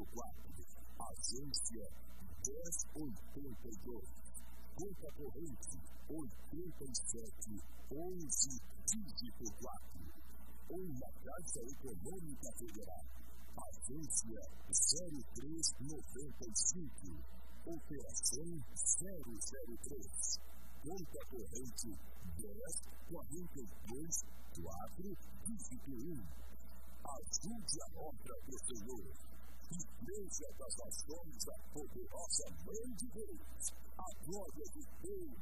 agência 1082, conta corrente 8711, dígito 4, ou na Caixa Econômica Federal, agência 0395, operação 003, conta corrente 1042, dígito 1. Ajude a obra do Senhor. Igreja das Nações, a poderosa mãe de Deus, a glória de Deus